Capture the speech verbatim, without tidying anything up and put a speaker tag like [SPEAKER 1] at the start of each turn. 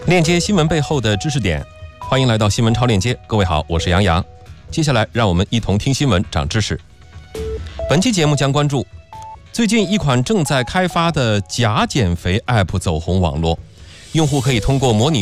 [SPEAKER 1] 链接新闻背后的知识点，欢迎来到新闻超链接。各位好，我是杨洋。接下来让我们一同听新闻长知识。本期节目将关注最近一款正在开发的假减肥 App 走红网络，用户可以通过模拟